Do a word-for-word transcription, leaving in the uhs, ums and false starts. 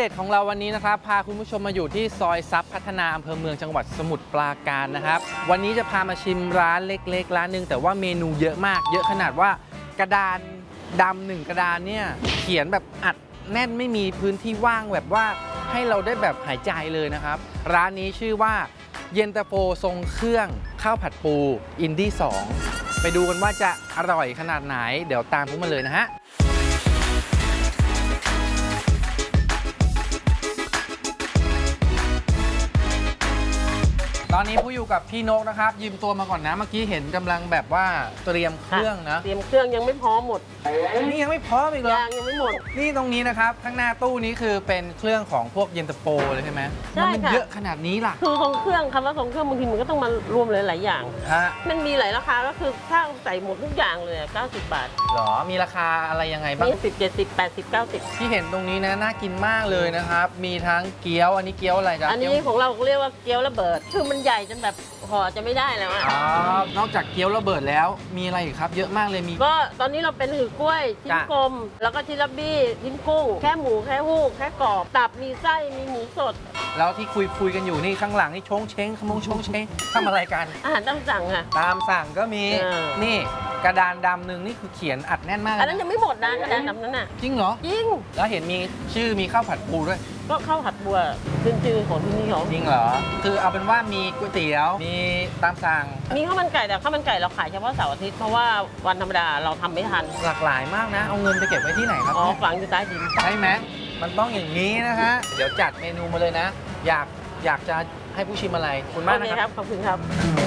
ด็ดของเราวันนี้นะครับพาคุณผู้ชมมาอยู่ที่ซอยทรัพย์พัฒนาอำเภอเมืองจังหวัดสมุทรปราการนะครับวันนี้จะพามาชิมร้านเล็กๆร้านหนึ่งแต่ว่าเมนูเยอะมากเยอะขนาดว่ากระดานดำหนึ่งกระดานเนี่ยเขียนแบบอัดแน่นไม่มีพื้นที่ว่างแบบว่าให้เราได้แบบหายใจเลยนะครับร้านนี้ชื่อว่าเย็นตาโฟทรงเครื่องข้าวผัดปูอินดี้สองไปดูกันว่าจะอร่อยขนาดไหนเดี๋ยวตามพวกมาเลยนะฮะตอนนี้ผู้อยู่กับพี่นกนะครับยืมตัวมาก่อนนะเมื่อกี้เห็นกำลังแบบว่าเตรียมเครื่องนะเตรียมเครื่องยังไม่พร้อมหมดนี่ยังไม่พร้อมอีกเหรอยังยังไม่หมดนี่ตรงนี้นะครับข้างหน้าตู้นี้คือเป็นเครื่องของพวกเย็นตาโฟเลยใช่ไหมใช่ค่ะมันเยอะขนาดนี้ล่ะคือทรงเครื่องคำว่าทรงเครื่องบางทีมันก็ต้องมารวมหลายๆอย่างฮะมันมีหลายราคาก็คือถ้าใส่หมดทุกอย่างเลยเก้าสิบบาทหรอมีราคาอะไรยังไงบ้างมีสิบ เจ็ดสิบ แปดสิบ เก้าสิบที่เห็นตรงนี้นะน่ากินมากเลยนะครับมีทั้งเกี๊ยวอันนี้เกี๊ยวอะไรจ๊ะอันนี้ของเราเรียกว่าเกี๊ยวระเบิดคือมันใหญ่จนแบบห่อจะไม่ได้แล้วอ่ะอ๋อนอกจากเกี๊ยวระเบิดแล้วมีอะไรอีกครับเยอะมากเลยมีก็ตอนนี้เราเป็นหือกล้วยชิ้นกลมแล้วก็ชิ้นลับบี้ชิ้นกุ้งแค่หมูแค่หู้แค่กรอบตับมีไส้มีหมูสดแล้วที่คุยคุยกันอยู่นี่ข้างหลังนี่ชงเช้งขมงชงเช้งทำอะไรกันอาหารตามสั่งค่ะตามสั่งก็มีนี่กระดานดำหนึ่งนี่คือเขียนอัดแน่นมากอันนั้นยังไม่หมดนะกระดานดำนั้นน่ะจริงเหรอจริงแล้วเห็นมีชื่อมีข้าวผัดปูด้วยก็ข้าวผัดบัวขึ้นชื่อของที่นี่เขาจริงเหรอคือเอาเป็นว่ามีก๋วยเตี๋ยวมีตามสั่งมีข้าวมันไก่แต่ข้าวมันไก่เราขายเฉพาะเสาร์อาทิตย์เพราะว่าวันธรรมดาเราทำไม่ทันหลากหลายมากนะเอาเงินไปเก็บไว้ที่ไหนครับอ๋อฝังอยู่ใต้ดินใช่ไหมมันต้องอย่างนี้นะฮะเดี๋ยวจัดเมนูมาเลยนะอยากอยากจะให้ผู้ชิมอะไรคุณมากนะครับขอบคุณครับ